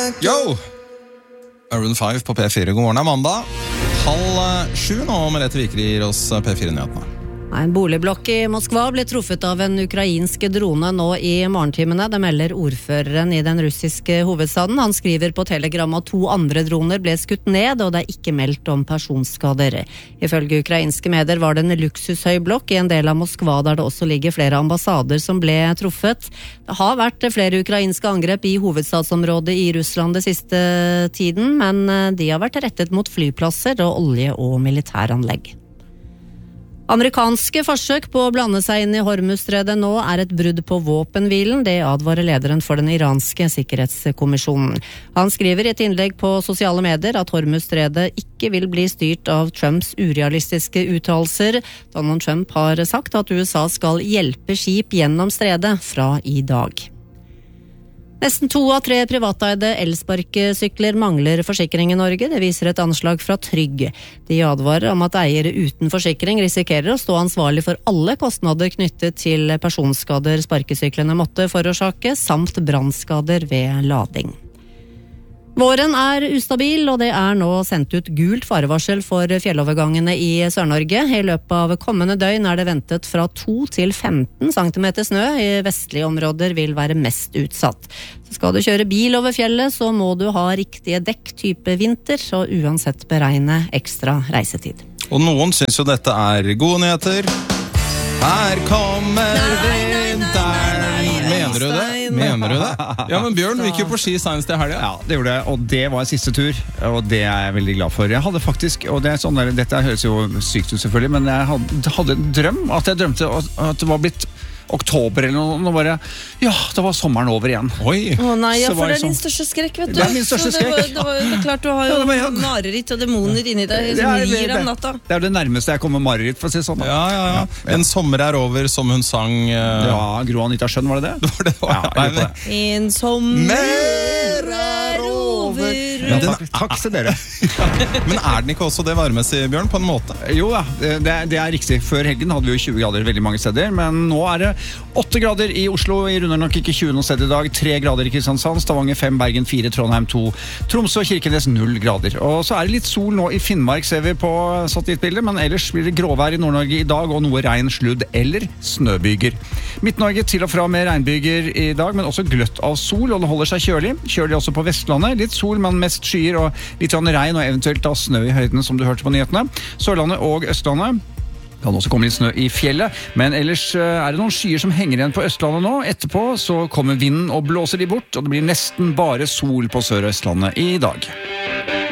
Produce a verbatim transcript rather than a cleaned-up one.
Yo! Urban five på P fire. God morgen, mandag. Halv sju nå, Merete Viker gir oss P fire-nyhetene. En boligblokk i Moskva ble truffet av en ukrainsk drone nå i morgentimene. Det melder ordføreren i den russiske hovedstaden. Han skriver på Telegram at to andre droner ble skutt ned, og det er ikke meldt om personskader. Ifølge ukrainske medier var det en luksushøy blokk i en del av Moskva, der det også ligger flere ambassader som ble truffet. Det har vært flere ukrainske angrep i hovedstadsområdet i Russland det siste tiden, men de har vært rettet mot flyplasser og olje- og militæranlegg. Amerikanske forsøk på å blande seg inn i Hormuzstredet nå er et brudd på våpenhvilen, det advarer lederen for den iranske sikkerhetskommisjonen. Han skriver i et innlegg på sosiale medier at Hormuzstredet ikke vil bli styrt av Trumps urealistiske uttalelser. Donald Trump har sagt at U S A skal hjelpe skip gjennom stredet fra i dag. Nesten to av tre privateide elsparkesykler mangler forsikring i Norge, det viser et anslag fra Trygg. De advarer om at eiere uten forsikring risikerer å stå ansvarlig for alle kostnader knyttet til personskader sparkesyklene måtte forårsake, samt brannskader ved lading. Våren er ustabil, og det er nå sendt ut gult farevarsel for fjellovergangene i Sør-Norge. I løpet av kommende døgn er det ventet fra to til femten centimeter snø. I vestlige områder vil være mest utsatt. Så skal du kjøre bil over fjellet, så må du ha riktige dekk type vinter, og uansett beregne ekstra reisetid. Og noen synes jo dette er gode nyheter. Her kommer vinteren. Mener du det? Mener du det? Ja, men Bjørn, vi gikk jo på ski senest i helgen. Ja, det gjorde jeg, og det var siste tur, og det er jeg veldig glad for. Jeg hadde faktisk, og det er sånn der, dette høres jo sykt ut selvfølgelig, men jeg hadde, hadde en drøm, at jeg drømte at det var blitt oktober eller noe, nå bare, ja, da var sommeren over igjen. Oi! Å nei, ja, Så for var det er det din sånn- største skrekk, vet du. Det er min største Så det var- skrekk. Det, var, det er klart du har jo Ja, men jeg- mareritt og demoner inni deg som Det er- rir det- om natta. Det er jo det nærmeste jeg kommer mareritt, for å si det sånn. da. Ja, ja, ja. En sommer er over, som hun sang. Uh... Ja, Gro Anita Skjønn, var det det? Var det var, Ja, jeg lurer på det. En sommer Mer er over. Ja, den- takk, takk til dere. Men er den ikke også det varmeste, Bjørn, på en måte? Jo da, det, det er riktig. Før helgen hadde vi jo tjue grader veldig mange steder, men nå er det åtte grader i Oslo, i runder nok ikke tjue noe sted i dag, tre grader i Kristiansand, Stavanger fem, Bergen fire, Trondheim to, Tromsø og Kirkenes null grader. Og så er det litt sol nå i Finnmark, ser vi på satellittbildet, men ellers blir det gråvær i Nord-Norge i dag, og noe regn, sludd eller snøbyger. Midt-Norge til og fra med regnbyger i dag, men også gløtt av sol, og det holder seg kjølig. Kjølig også på Vestlandet, litt sol, men mest skyer og litt regn, og eventuelt da snø i høydene, som du hørte på nyhetene. Sørlandet og Østlandet kan også komme litt snø i fjellet, men ellers er det noen skyer som henger igjen på Østlandet nå. Etterpå så kommer vinden og blåser de bort, og det blir nesten bare sol på Sør- og Østlandet i dag.